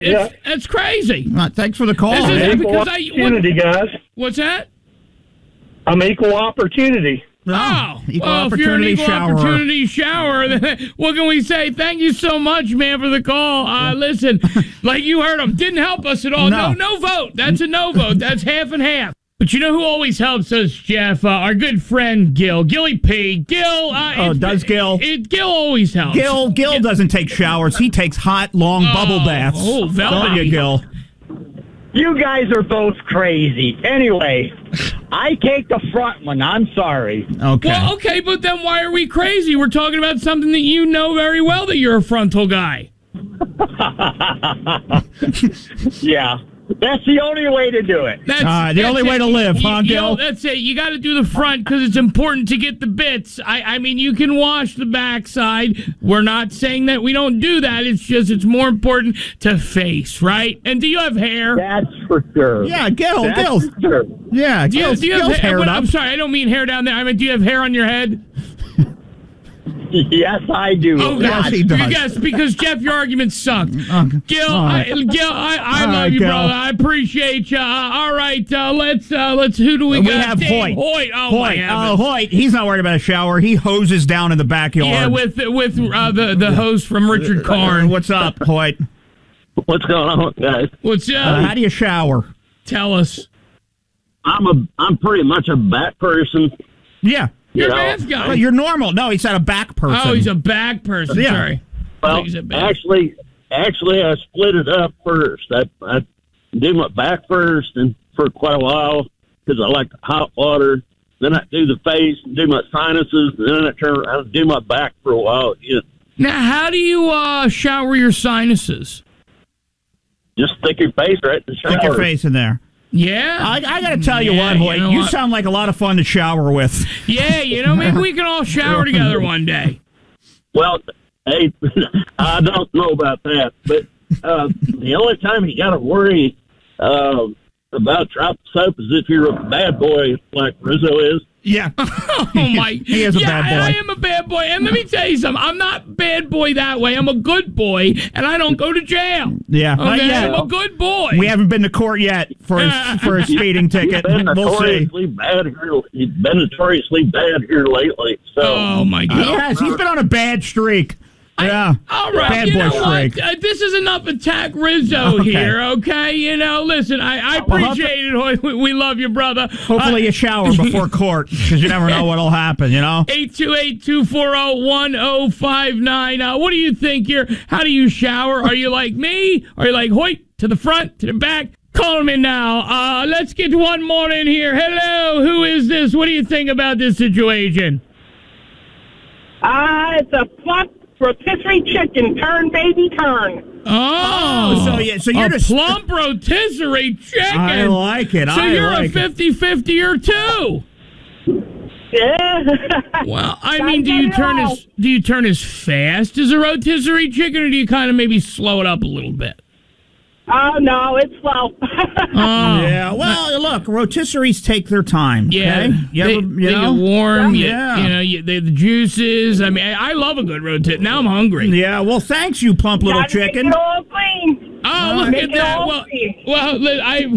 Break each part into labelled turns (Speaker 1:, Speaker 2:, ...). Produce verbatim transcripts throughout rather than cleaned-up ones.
Speaker 1: Yeah.
Speaker 2: It's, it's crazy.
Speaker 3: Uh, thanks for the call.
Speaker 2: This is
Speaker 1: I'm
Speaker 2: because
Speaker 1: equal
Speaker 2: I,
Speaker 1: opportunity,
Speaker 2: what,
Speaker 1: guys.
Speaker 2: what's that?
Speaker 1: I'm equal opportunity.
Speaker 2: Oh,
Speaker 3: equal
Speaker 2: well, if you're an
Speaker 3: opportunity
Speaker 2: equal
Speaker 3: shower.
Speaker 2: opportunity shower, then what can we say? Thank you so much, man, for the call. Uh, listen, like you heard him, didn't help us at all. No,
Speaker 3: No.
Speaker 2: no, vote. That's a no vote. That's half and half. But you know who always helps us, Jeff? Uh, our good friend Gil, Gilly P. Gil. Uh,
Speaker 3: Oh,
Speaker 2: it's-
Speaker 3: does Gil?
Speaker 2: It, Gil always helps.
Speaker 3: Gil, Gil doesn't take showers. He takes hot, long bubble
Speaker 2: Oh,
Speaker 3: baths.
Speaker 2: oh, velvety.
Speaker 3: Don't you, Gil?
Speaker 4: You guys are both crazy. Anyway, I take the front one. I'm sorry.
Speaker 3: Okay.
Speaker 2: Well, okay, but then why are we crazy? We're talking about something that you know very well that you're a frontal guy.
Speaker 4: Yeah. That's the only way to do it.
Speaker 2: That's
Speaker 3: Uh, the
Speaker 2: that's
Speaker 3: only
Speaker 2: it.
Speaker 3: way to live,
Speaker 2: You-
Speaker 3: huh,
Speaker 2: you
Speaker 3: Gil?
Speaker 2: know, that's it. You got to do the front because it's important to get the bits. I, I mean, you can wash the backside. We're not saying that we don't do that. It's just it's more important to face, right? And do you have hair?
Speaker 4: That's for sure.
Speaker 3: Yeah, Gil,
Speaker 4: That's
Speaker 3: Gil.
Speaker 4: for sure.
Speaker 3: Yeah,
Speaker 2: Do you,
Speaker 3: Gil's,
Speaker 2: do you have
Speaker 3: Gil's
Speaker 2: hair?
Speaker 3: haired
Speaker 2: Well,
Speaker 3: up.
Speaker 2: I'm sorry, I don't mean hair down there. I mean, do you have hair on your head?
Speaker 4: Yes, I do.
Speaker 2: Oh,
Speaker 3: Yes,
Speaker 2: God.
Speaker 3: he does.
Speaker 2: Yes, because, Jeff, your argument sucked.
Speaker 3: Okay.
Speaker 2: Gil,
Speaker 3: All right.
Speaker 2: I, Gil, I, I
Speaker 3: All
Speaker 2: love
Speaker 3: right,
Speaker 2: you,
Speaker 3: Gil.
Speaker 2: brother. I appreciate you. Uh, all right, uh, let's, uh, let's, who do we,
Speaker 3: We
Speaker 2: got?
Speaker 3: have
Speaker 2: Dave
Speaker 3: Hoyt.
Speaker 2: Hoyt. Oh, my
Speaker 3: Hoyt. Oh,
Speaker 2: heavens.
Speaker 3: Hoyt. He's not worried about a shower. He hoses down in the backyard.
Speaker 2: Yeah, with with uh, the, the host from Richard Karn.
Speaker 3: What's up, Hoyt?
Speaker 5: What's going on, guys?
Speaker 2: What's up?
Speaker 3: Uh, how do you shower?
Speaker 2: Tell us.
Speaker 5: I'm a I'm pretty much a back person.
Speaker 3: Yeah.
Speaker 2: You're
Speaker 5: You
Speaker 2: a
Speaker 5: know,
Speaker 2: math guy.
Speaker 3: Oh, you're normal. No, he's not a back person.
Speaker 2: Oh, he's a back person.
Speaker 3: Yeah.
Speaker 2: Sorry. I
Speaker 5: Well,
Speaker 2: think he's a back.
Speaker 5: actually, actually, I split it up first. I, I do my back first, and for quite a while because I like hot water. Then I do the face, and do my sinuses, and then I turn around and do my back for a while. You know,
Speaker 2: Now, how do you uh, shower your sinuses?
Speaker 5: just stick your face right in the shower.
Speaker 3: Stick your face in there.
Speaker 2: Yeah?
Speaker 3: I, I got to tell you
Speaker 2: Yeah,
Speaker 3: what, Hoyt.
Speaker 2: you know
Speaker 3: You,
Speaker 2: what?
Speaker 3: sound like a lot of fun to shower with.
Speaker 2: Yeah, you know, maybe we can all shower together one day.
Speaker 5: Well, hey, I don't know about that, but uh, the only time you got to worry uh, about drop soap is if you're a bad boy like Rizzo is.
Speaker 3: Yeah.
Speaker 2: Oh, my.
Speaker 3: He is a
Speaker 2: yeah,
Speaker 3: bad boy.
Speaker 2: I am a bad boy. And let me tell you something. I'm not bad boy that way. I'm a good boy, and I don't go to jail.
Speaker 3: Yeah. Not
Speaker 2: Okay?
Speaker 3: yet.
Speaker 2: I'm a good boy.
Speaker 3: We haven't been to court yet for a, for a speeding ticket.
Speaker 5: You've been
Speaker 3: We'll see.
Speaker 5: notoriously bad here. You've been notoriously bad here lately. So
Speaker 2: Oh, my God.
Speaker 3: He has. He's been on a bad streak. Yeah.
Speaker 2: All right,
Speaker 3: Bad
Speaker 2: you
Speaker 3: boy
Speaker 2: know what?
Speaker 3: streak.
Speaker 2: Uh, this is enough attack Rizzo
Speaker 3: Okay.
Speaker 2: here, okay? You know, listen, I, I appreciate it. Hoyt. We, we love you, brother.
Speaker 3: Hopefully
Speaker 2: Uh,
Speaker 3: you shower before court because you never know what'll happen, you know?
Speaker 2: eight two eight, two four zero, one zero five nine. Uh, what do you think here? How do you shower? Are you like me? Are you like Hoyt? To the front, to the back? Call him in now. Uh, let's get one more in here. Hello, who is this? What do you think about this situation?
Speaker 6: Ah, uh, it's a plump rotisserie chicken. Turn, baby, turn.
Speaker 2: Oh,
Speaker 3: Oh, so yeah, so you're
Speaker 2: a
Speaker 3: just-
Speaker 2: plump rotisserie chicken.
Speaker 3: I like it.
Speaker 2: So
Speaker 3: I
Speaker 2: you're
Speaker 3: like
Speaker 2: a fifty-fifty or two.
Speaker 6: Yeah.
Speaker 2: Well, I
Speaker 6: Gotta
Speaker 2: mean, do
Speaker 6: get
Speaker 2: you
Speaker 6: it
Speaker 2: turn
Speaker 6: all.
Speaker 2: as do you turn as fast as a rotisserie chicken, or do you kind of maybe slow it up a little bit?
Speaker 6: Oh, no, it's slow.
Speaker 2: Oh,
Speaker 3: Yeah, well, look, rotisseries take their time.
Speaker 2: yeah.
Speaker 3: Okay? You
Speaker 2: they,
Speaker 3: ever, you
Speaker 2: they
Speaker 3: know?
Speaker 2: get warm. you-
Speaker 3: Yeah.
Speaker 2: You, know, you, they, the juices. I mean, I, I love a good rotisserie. Now I'm hungry.
Speaker 3: Yeah, well, thanks, you plump little
Speaker 6: Gotta make
Speaker 3: chicken.
Speaker 6: it all clean.
Speaker 2: Oh, look
Speaker 6: Make
Speaker 2: at
Speaker 6: it
Speaker 2: that.
Speaker 6: all
Speaker 2: Well,
Speaker 6: clean.
Speaker 2: well, li-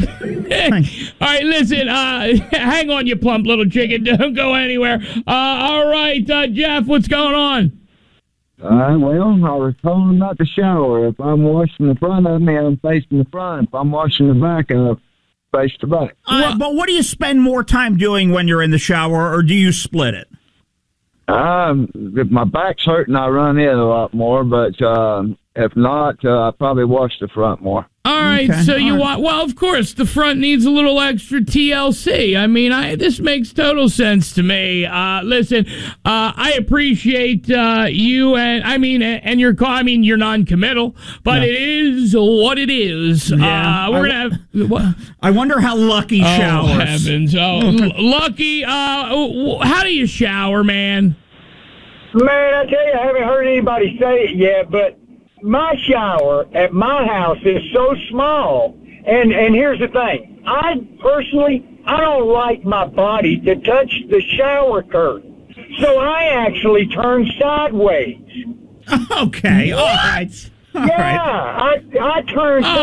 Speaker 2: I. All right, listen. Uh, hang on, you plump little chicken. Don't go anywhere. Uh, all right, uh, Jeff, what's going on?
Speaker 7: Uh, well, I was told not to shower. If I'm washing the front of me, I'm facing the front. If I'm washing the back, I'm face the back.
Speaker 3: Uh, but what do you spend more time doing when you're in the shower, or do you split it?
Speaker 7: Um, if my back's hurting, I run in a lot more, but um, if not, uh, I probably wash the front more.
Speaker 2: All right,
Speaker 3: Okay,
Speaker 2: so you
Speaker 3: all right.
Speaker 2: want? Well, of course, the front needs a little extra T L C. I mean, I this makes total sense to me. Uh, listen, uh, I appreciate uh, you, and I mean, and your call. I mean, you're non-committal, but
Speaker 3: Yeah.
Speaker 2: it is what it is.
Speaker 3: Yeah,
Speaker 2: uh, we're
Speaker 3: I-
Speaker 2: gonna have. What?
Speaker 3: I wonder how Lucky
Speaker 2: Oh
Speaker 3: showers.
Speaker 2: heavens! Oh, l- Lucky. Uh, w- how do you shower, man?
Speaker 4: Man, I tell you, I haven't heard anybody say it yet, but my shower at my house is so small. And and here's the thing. I personally, I don't like my body to touch the shower curtain. So I actually turn sideways.
Speaker 3: Okay, all right.
Speaker 4: yeah, I I turn.